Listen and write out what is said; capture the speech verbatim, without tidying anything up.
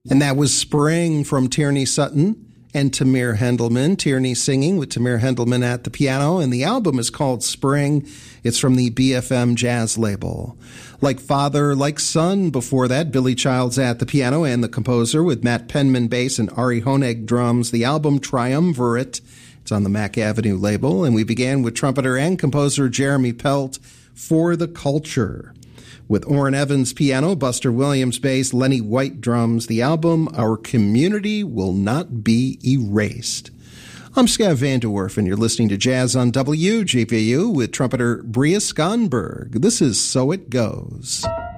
And that was Spring from Tierney Sutton and Tamir Hendelman. Tierney singing with Tamir Hendelman at the piano, and the album is called Spring. It's from the B F M Jazz label. Like Father, Like Son before that, Billy Childs at the piano and the composer with Matt Penman bass and Ari Honig drums. The album Triumvirate. It's on the Mack Avenue label, and we began with trumpeter and composer Jeremy Pelt for the Culture. With Orrin Evans piano, Buster Williams bass, Lenny White drums, the album Our Community Will Not Be Erased. I'm Scott Van Der Werf, and you're listening to Jazz on W G V U with trumpeter Bria Skonberg. This is So It Goes.